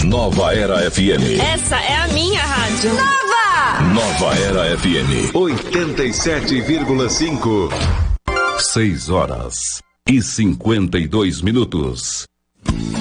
Nova Era FM. Essa é a minha rádio. Nova Era FM 87,5. 6 horas e 52 minutos.